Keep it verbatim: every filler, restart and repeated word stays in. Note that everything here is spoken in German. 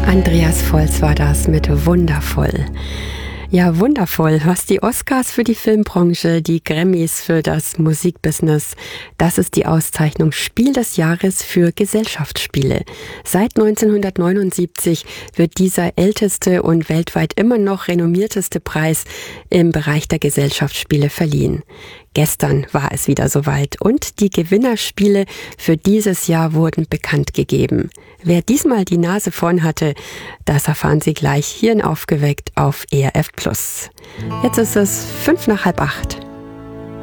Andreas Volz war das mit Wundervoll. Ja, wundervoll, was die Oscars für die Filmbranche, die Grammys für das Musikbusiness. Das ist die Auszeichnung Spiel des Jahres für Gesellschaftsspiele. Seit neunzehnhundertneunundsiebzig wird dieser älteste und weltweit immer noch renommierteste Preis im Bereich der Gesellschaftsspiele verliehen. Gestern war es wieder soweit und die Gewinnerspiele für dieses Jahr wurden bekannt gegeben. Wer diesmal die Nase vorn hatte, das erfahren Sie gleich hier in Aufgeweckt auf E R F Plus. Jetzt ist es fünf nach halb acht.